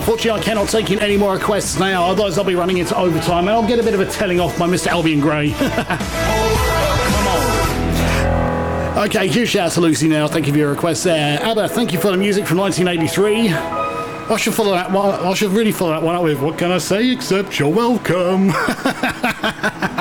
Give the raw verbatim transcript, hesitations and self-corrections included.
Unfortunately, I cannot take in any more requests now, otherwise I'll be running into overtime and I'll get a bit of a telling off by Mister Albion Gray. Come on. Okay, huge shout out to Lucy now. Thank you for your request there. ABBA, thank you for the music from nineteen eighty-three. I should follow that one. I should really follow that one up with, what can I say except you're welcome.